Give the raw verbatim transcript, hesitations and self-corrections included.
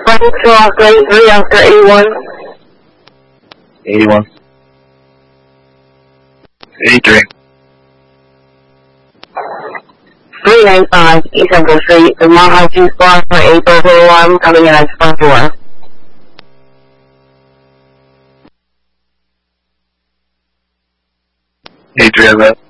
Frank two Oscar eighty-three, Oscar eighty-one. eighty-one. eighty-three. three ninety-five, East Central Street, the Mile High two Squad for April twenty-one, coming in at front door. eighty-three, I bet.